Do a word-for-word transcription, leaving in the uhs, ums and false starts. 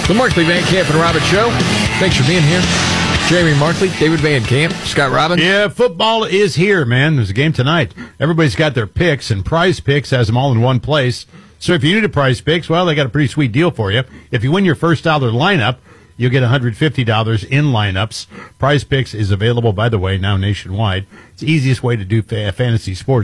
The Markley Van Camp and Robbins Show. Thanks for being here. Jamie Markley, David Van Camp, Scott Robbins. Yeah, football is here, man. There's a game tonight. Everybody's got their picks, and Prize Picks has them all in one place. So if you need a Prize Picks, well, they got a pretty sweet deal for you. If you win your first dollar lineup, you'll get one hundred fifty dollars in lineups. Prize Picks is available, by the way, now nationwide. It's the easiest way to do fa- fantasy sports.